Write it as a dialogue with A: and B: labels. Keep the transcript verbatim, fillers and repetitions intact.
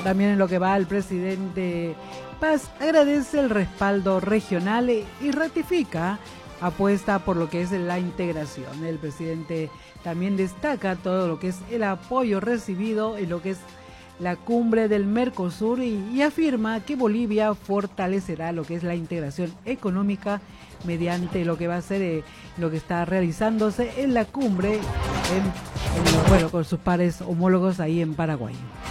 A: También en lo que va, el presidente Paz agradece el respaldo regional y ratifica apuesta por lo que es la integración. El presidente también destaca todo lo que es el apoyo recibido en lo que es la cumbre del Mercosur y, y afirma que Bolivia fortalecerá lo que es la integración económica mediante lo que va a ser eh, lo que está realizándose en la cumbre en, en, bueno, con sus pares homólogos ahí en Paraguay.